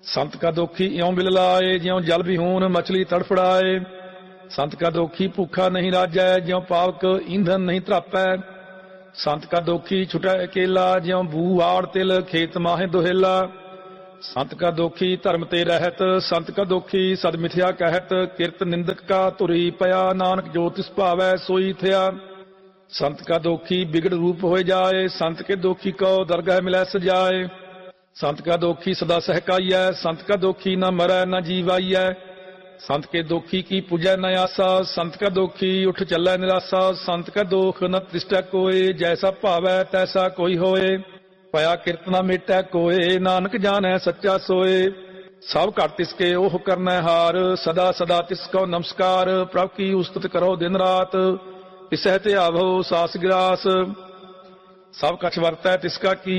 संत का दोखी इਉਂ बिल लाए ज्यों जल विहून मछली तड़फड़ाए। संत का दोखी भूखा नहीं राजै ज्यों पावक ईंधन नहीं त्रापै। संत का दोखी छुटै अकेला ज्यों बू आड़ तिल खेत माहे दुहेला। संत का दोखी धर्म ते रहत संत का दोखी सद मिथ्या कहत। किरत निंदक का धुरी पया नानक जो तिस भावै सोई थिया। संत का दोखी बिगड़ रूप होए जाए संत के दोखी को दरगाह मिलै सजाए। संत का दोखी सदा सहकाइयै संत का दोखी न मरै न जीवाइयै। संत के दोखी की पूजै न आसा संत का दोखी उठ चलै निरासा। संत का दोख न त्रिष्टै कोय जैसा भावै तैसा कोई होए। पया किरत न मेटै कोय नानक जानै सच्चा सोए। सब घट तिसके ओह करनै हार सदा सदा तिसको नमस्कार। प्रभ की उस्तत करो दिन रात तिसै ते आवो सास गिरास। सब कछ वरतै तिसका की